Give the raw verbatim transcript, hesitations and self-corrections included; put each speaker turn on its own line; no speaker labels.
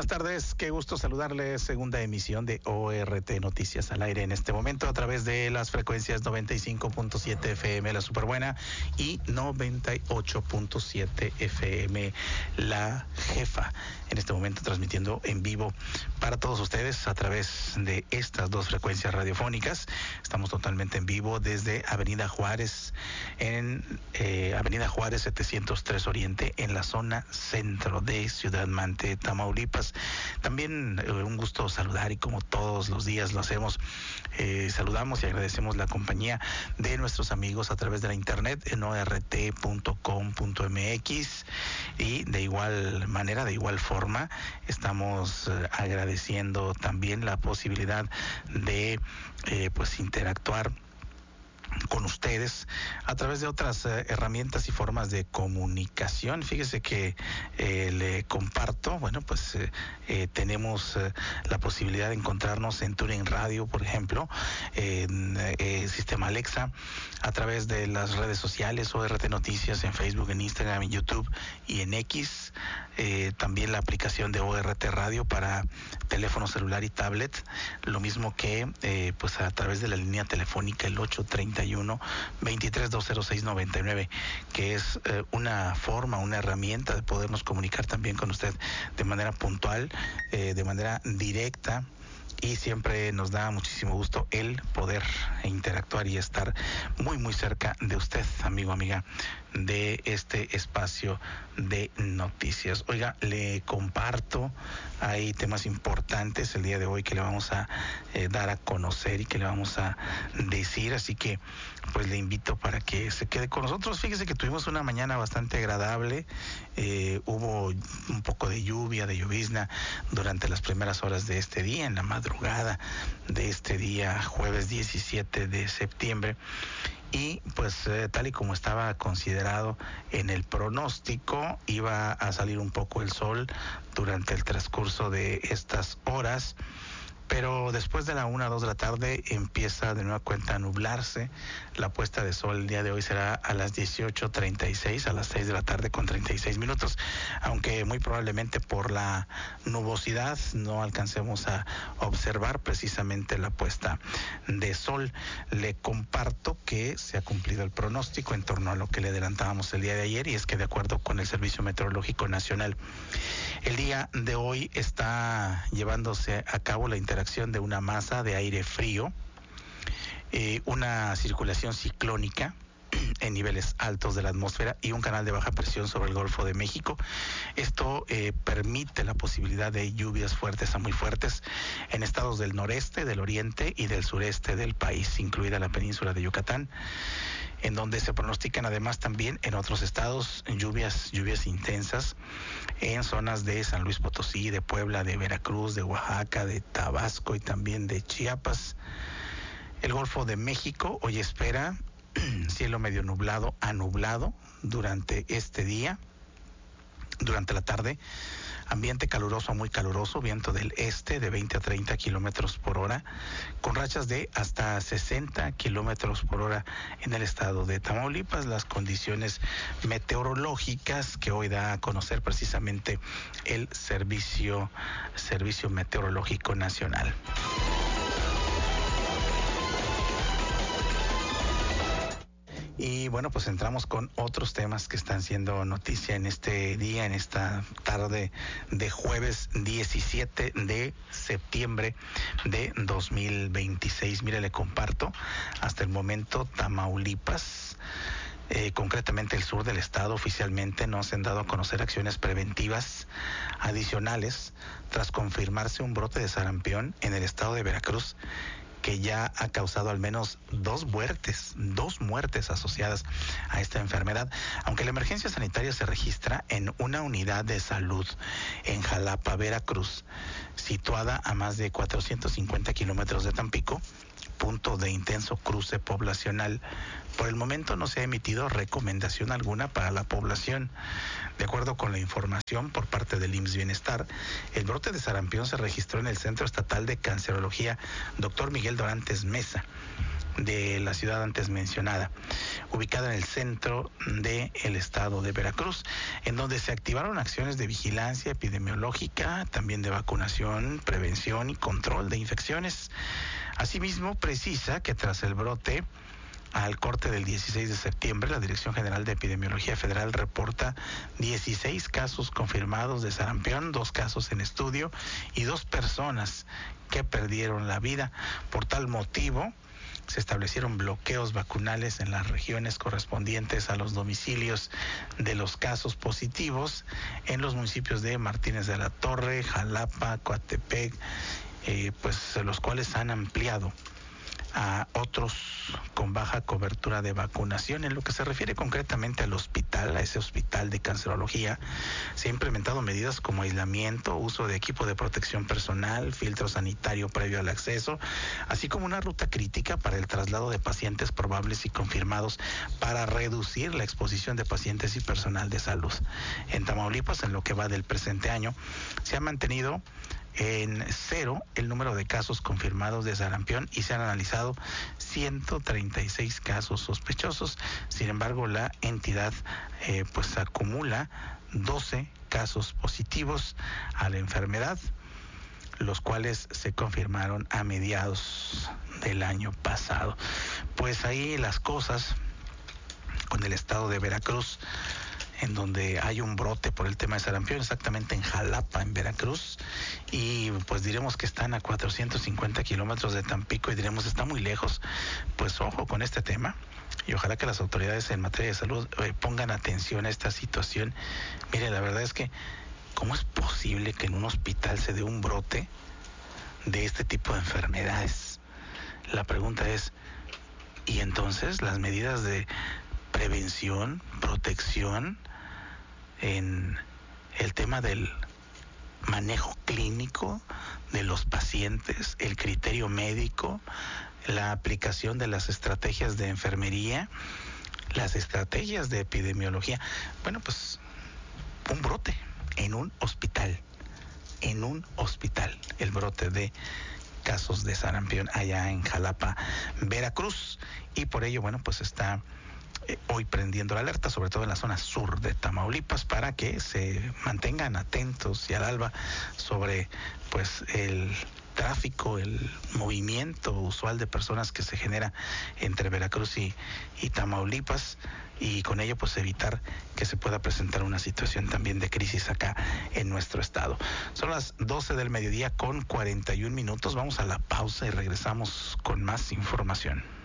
buenas tardes, qué gusto saludarles. Segunda emisión de O R T Noticias al aire en este momento a través de las frecuencias noventa y cinco punto siete F M La Superbuena y noventa y ocho punto siete F M La Jefa. En este momento transmitiendo en vivo para todos ustedes a través de estas dos frecuencias radiofónicas. Estamos totalmente en vivo desde Avenida Juárez, en eh, Avenida Juárez setecientos tres Oriente, en la zona centro de Ciudad Mante, Tamaulipas. También eh, un gusto saludar, y como todos los días lo hacemos, eh, saludamos y agradecemos la compañía de nuestros amigos a través de la internet en o r t punto com punto m x, y de igual manera, de igual forma, estamos eh, agradeciendo también la posibilidad de eh, pues interactuar con ustedes a través de otras eh, herramientas y formas de comunicación. Fíjese que eh, le comparto, bueno, pues eh, eh, tenemos eh, la posibilidad de encontrarnos en TuneIn Radio, por ejemplo, en eh, Sistema Alexa, a través de las redes sociales, O R T Noticias, en Facebook, en Instagram, en YouTube y en X. Eh, también la aplicación de O R T Radio para teléfono celular y tablet, lo mismo que eh, pues a través de la línea telefónica el ocho treinta y uno, veintitrés doscientos seis noventa y nueve, que es eh, una forma, una herramienta de podernos comunicar también con usted de manera puntual, eh, de manera directa. Y siempre nos da muchísimo gusto el poder interactuar y estar muy, muy cerca de usted, amigo, amiga, de este espacio de noticias. Oiga, le comparto, hay temas importantes el día de hoy que le vamos a eh, dar a conocer y que le vamos a decir, así que pues le invito para que se quede con nosotros. Fíjese que tuvimos una mañana bastante agradable, eh, hubo un poco de lluvia, de llovizna durante las primeras horas de este día, en la madrugada de este día, jueves diecisiete de septiembre. Y pues eh, tal y como estaba considerado en el pronóstico, iba a salir un poco el sol durante el transcurso de estas horas, pero después de la una o dos de la tarde empieza de nueva cuenta a nublarse. La puesta de sol el día de hoy será a las dieciocho treinta y seis, a las seis de la tarde con treinta y seis minutos, aunque muy probablemente por la nubosidad no alcancemos a observar precisamente la puesta de sol. Le comparto que se ha cumplido el pronóstico en torno a lo que le adelantábamos el día de ayer, y es que de acuerdo con el Servicio Meteorológico Nacional, el día de hoy está llevándose a cabo la interacción de una masa de aire frío, eh, una circulación ciclónica en niveles altos de la atmósfera y un canal de baja presión sobre el Golfo de México. Esto eh, permite la posibilidad de lluvias fuertes a muy fuertes en estados del noreste, del oriente y del sureste del país, incluida la península de Yucatán, en donde se pronostican además también en otros estados lluvias, lluvias intensas en zonas de San Luis Potosí, de Puebla, de Veracruz, de Oaxaca, de Tabasco y también de Chiapas. El Golfo de México hoy espera cielo medio nublado a nublado durante este día, durante la tarde. Ambiente caluroso a muy caluroso, viento del este de veinte a treinta kilómetros por hora, con rachas de hasta sesenta kilómetros por hora en el estado de Tamaulipas. Las condiciones meteorológicas que hoy da a conocer precisamente el Servicio, Servicio Meteorológico Nacional. Y bueno, pues entramos con otros temas que están siendo noticia en este día, en esta tarde de jueves diecisiete de septiembre de dos mil veintiséis. Mire, le comparto, hasta el momento Tamaulipas, eh, concretamente el sur del estado, oficialmente no se han dado a conocer acciones preventivas adicionales tras confirmarse un brote de sarampión en el estado de Veracruz, que ya ha causado al menos dos muertes, dos muertes asociadas a esta enfermedad. Aunque la emergencia sanitaria se registra en una unidad de salud en Jalapa, Veracruz, situada a más de cuatrocientos cincuenta kilómetros de Tampico, punto de intenso cruce poblacional. Por el momento no se ha emitido recomendación alguna para la población. De acuerdo con la información por parte del I M S S Bienestar, el brote de sarampión se registró en el Centro Estatal de Cancerología doctor Miguel Dorantes Mesa, de la ciudad antes mencionada, ubicada en el centro del estado de Veracruz, en donde se activaron acciones de vigilancia epidemiológica, también de vacunación, prevención y control de infecciones. Asimismo, precisa que tras el brote, al corte del dieciséis de septiembre, la Dirección General de Epidemiología Federal reporta dieciséis casos confirmados de sarampión, dos casos en estudio y dos personas que perdieron la vida. Por tal motivo, se establecieron bloqueos vacunales en las regiones correspondientes a los domicilios de los casos positivos en los municipios de Martínez de la Torre, Jalapa, Coatepec, eh, pues los cuales han ampliado a otros con baja cobertura de vacunación. En lo que se refiere concretamente al hospital, a ese hospital de cancerología, se han implementado medidas como aislamiento, uso de equipo de protección personal, filtro sanitario previo al acceso, así como una ruta crítica para el traslado de pacientes probables y confirmados para reducir la exposición de pacientes y personal de salud. En Tamaulipas, en lo que va del presente año, se ha mantenido en cero el número de casos confirmados de sarampión y se han analizado ciento treinta y seis casos sospechosos. Sin embargo, la entidad eh, pues acumula doce casos positivos a la enfermedad, los cuales se confirmaron a mediados del año pasado. Pues ahí las cosas con el estado de Veracruz, en donde hay un brote por el tema de sarampión, exactamente en Jalapa, en Veracruz, y pues diremos que están a cuatrocientos cincuenta kilómetros de Tampico y diremos está muy lejos. Pues ojo con este tema y ojalá que las autoridades en materia de salud eh, pongan atención a esta situación. Mire, la verdad es que ¿cómo es posible que en un hospital se dé un brote de este tipo de enfermedades? La pregunta es, ¿y entonces las medidas de prevención, protección en el tema del manejo clínico de los pacientes, el criterio médico, la aplicación de las estrategias de enfermería, las estrategias de epidemiología? Bueno, pues un brote en un hospital, en un hospital, el brote de casos de sarampión allá en Jalapa, Veracruz, y por ello, bueno, pues está Eh, hoy prendiendo la alerta, sobre todo en la zona sur de Tamaulipas, para que se mantengan atentos y al alba sobre pues el tráfico, el movimiento usual de personas que se genera entre Veracruz y, y Tamaulipas, y con ello pues evitar que se pueda presentar una situación también de crisis acá en nuestro estado. Son las doce del mediodía con cuarenta y un minutos, vamos a la pausa y regresamos con más información.